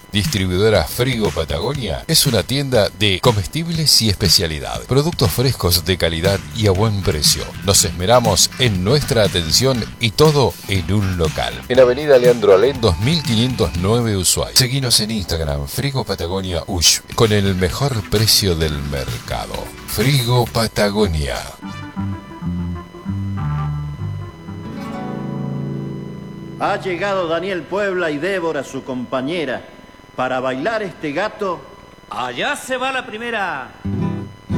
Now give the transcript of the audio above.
Distribuidora Frigo Patagonia es una tienda de comestibles y especialidad. Productos frescos de calidad y a buen precio. Nos esmeramos en nuestra atención y todo en un local. En Avenida Leandro Alén, 2509 Ushuaia. Seguinos en Instagram, Frigo Patagonia Ush, con el mejor precio del mercado. Frigo Patagonia. Ha llegado Daniel Puebla y Débora, su compañera, para bailar este gato. Allá se va la primera.